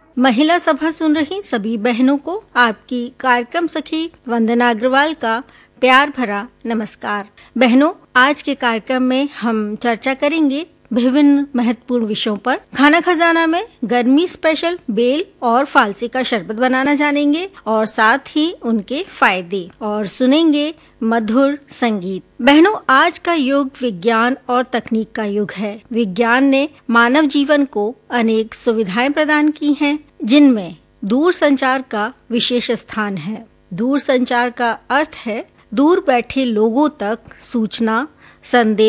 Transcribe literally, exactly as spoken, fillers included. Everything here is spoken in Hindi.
महिला सभा सुन रही सभी बहनों को आपकी कार्यक्रम सखी वंदना अग्रवाल का प्यार भरा नमस्कार। बहनों, आज के कार्यक्रम में हम चर्चा करेंगे विभिन्न महत्वपूर्ण विषयों पर। खाना खजाना में गर्मी स्पेशल बेल और फालसी का शरबत बनाना जानेंगे और साथ ही उनके फायदे, और सुनेंगे मधुर संगीत। बहनों, आज का युग विज्ञान और तकनीक का युग है। विज्ञान ने मानव जीवन को अनेक सुविधाएं प्रदान की हैं, जिनमें दूर संचार का विशेष स्थान है। दूर संचार का अर्थ है दूर बैठे लोगों तक सूचना, संदेश